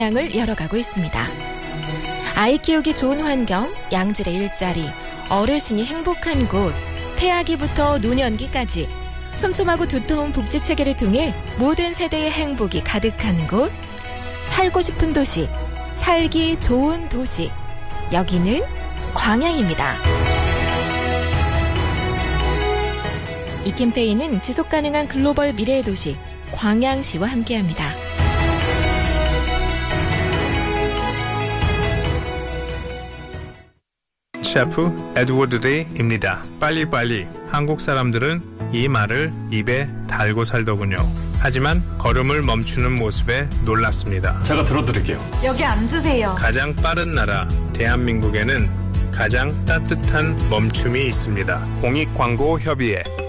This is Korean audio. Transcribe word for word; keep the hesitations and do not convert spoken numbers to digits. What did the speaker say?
방향을 열어가고 있습니다. 아이 키우기 좋은 환경, 양질의 일자리, 어르신이 행복한 곳, 태아기부터 노년기까지 촘촘하고 두터운 복지 체계를 통해 모든 세대의 행복이 가득한 곳, 살고 싶은 도시, 살기 좋은 도시, 여기는 광양입니다. 이 캠페인은 지속가능한 글로벌 미래의 도시 광양시와 함께합니다. 셰프 에드워드 레이입니다. 빨리빨리. 한국 사람들은 이 말을 입에 달고 살더군요. 하지만 걸음을 멈추는 모습에 놀랐습니다. 제가 들어드릴게요. 여기 앉으세요. 가장 빠른 나라 대한민국에는 가장 따뜻한 멈춤이 있습니다. 공익광고협의회